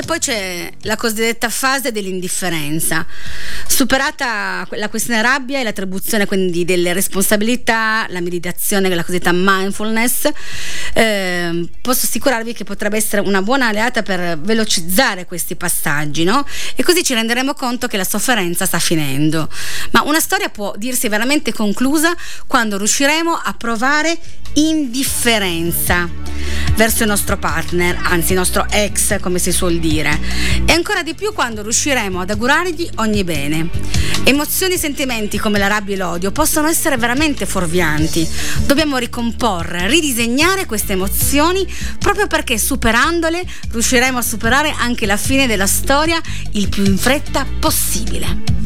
poi c'è la cosiddetta fase dell'indifferenza. Superata la questione rabbia e l'attribuzione quindi delle responsabilità, la meditazione, la cosiddetta mindfulness, posso assicurarvi che potrebbe essere una buona alleata per velocizzare questi passaggi, no? E così ci renderemo conto che la sofferenza sta finendo. Ma una storia può dirsi veramente conclusa quando riusciremo a provare indifferenza verso il nostro partner, anzi il nostro ex, come si suol dire, e ancora di più quando riusciremo ad augurargli ogni bene. Emozioni e sentimenti come la rabbia e l'odio possono essere veramente fuorvianti. Dobbiamo ricomporre, ridisegnare queste emozioni, proprio perché superandole riusciremo a superare anche la fine della storia il più in fretta possibile.